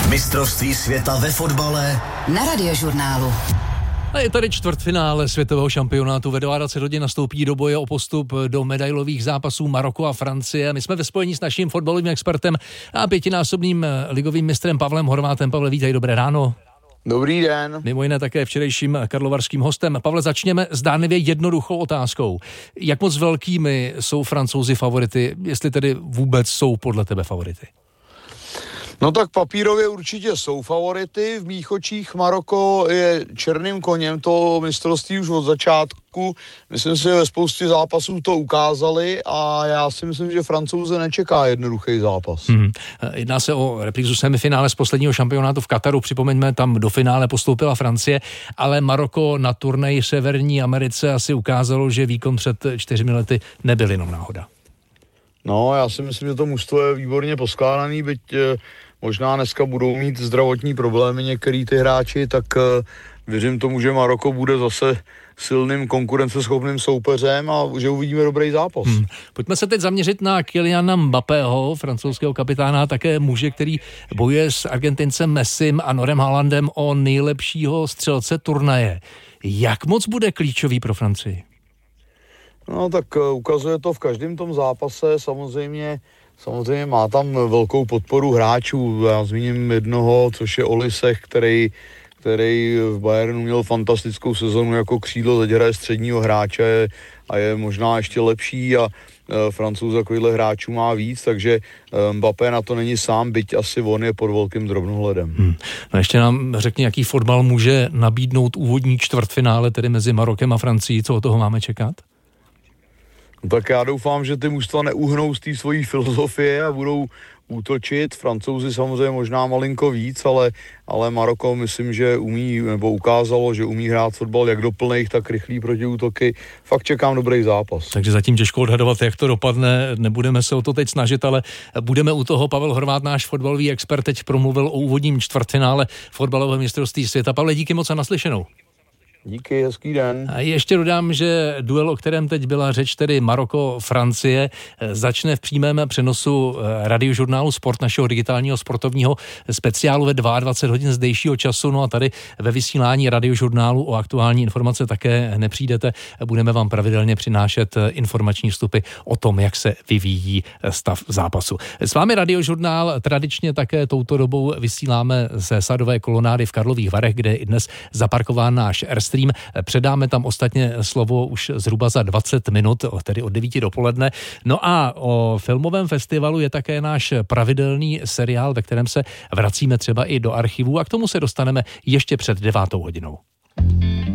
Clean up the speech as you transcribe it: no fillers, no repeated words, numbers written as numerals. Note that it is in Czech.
Mistrovství světa ve fotbale na Radiožurnálu. A je tady čtvrtfinále světového šampionátu. Ve 20 hodin nastoupí do boje o postup do medailových zápasů Maroko a Francie. My jsme ve spojení s naším fotbalovým expertem a 5násobným ligovým mistrem Pavlem Horvátem. Pavle, vítej, dobré ráno. Dobrý den. Mimo jiné také včerejším karlovarským hostem. Pavle, začněme zdánlivě jednoduchou otázkou. Jak moc velkými jsou Francouzi favority, jestli tedy vůbec jsou podle tebe favority? No tak papírově určitě jsou favority. V mých očích Maroko je černým koněm toho mistrovství už od začátku. Myslím si, že ve spoustě zápasů to ukázali a já si myslím, že Francouze nečeká jednoduchý zápas. Jedná se o reprízu semifinále z posledního šampionátu v Kataru. Připomeňme, tam do finále postoupila Francie, ale Maroko na turnaji v Severní Americe asi ukázalo, že výkon před 4 lety nebyl jenom náhoda. No, já si myslím, že to mužstvo je výborně poskládaný, byť možná dneska budou mít zdravotní problémy některý ty hráči, tak věřím tomu, že Maroko bude zase silným konkurenceschopným soupeřem a že uvidíme dobrý zápas. Pojďme se teď zaměřit na Kyliana Mbappého, francouzského kapitána, a také muže, který bojuje s Argentincem Messim a Norem Haalandem o nejlepšího střelce turnaje. Jak moc bude klíčový pro Francii? No tak ukazuje to v každém tom zápase, samozřejmě má tam velkou podporu hráčů. Já zmíním jednoho, což je Olisech, který v Bayernu měl fantastickou sezonu jako křídlo, teď hraje středního hráče a je možná ještě lepší a Francouz takovýhle hráčů má víc, takže Mbappé na to není sám, byť asi on je pod velkým drobnohledem. No ještě nám řekni, jaký fotbal může nabídnout úvodní čtvrtfinále, tedy mezi Marokem a Francií, co od toho máme čekat? Tak já doufám, že ty mužstva neuhnou z té svojí filozofie a budou útočit. Francouzi samozřejmě možná malinko víc, ale Maroko myslím, že umí, nebo ukázalo, že umí hrát fotbal jak doplných, tak rychlý protiútoky. Fakt čekám dobrý zápas. Takže zatím těžko odhadovat, jak to dopadne. Nebudeme se o to teď snažit, ale budeme u toho. Pavel Horvát, náš fotbalový expert, teď promluvil o úvodním čtvrtfinále fotbalového mistrovství světa. Pavle, díky moc a naslyšenou. Díky, hezký den. A ještě dodám, že duel, o kterém teď byla řeč, tedy Maroko-Francie, začne v přímém přenosu Radiožurnálu Sport, našeho digitálního sportovního speciálu ve 22 hodin zdejšího času. No a tady ve vysílání Radiožurnálu o aktuální informace také nepřijdete. Budeme vám pravidelně přinášet informační vstupy o tom, jak se vyvíjí stav zápasu. S vámi Radiožurnál tradičně také touto dobou vysíláme ze Sadové kolonády v Karlových Varech, kde je i dnes zaparkován náš Airstream. Předáme tam ostatně slovo už zhruba za 20 minut, tedy od 9 dopoledne. No a o filmovém festivalu je také náš pravidelný seriál, ve kterém se vracíme třeba i do archivů a k tomu se dostaneme ještě před 9 hodinou.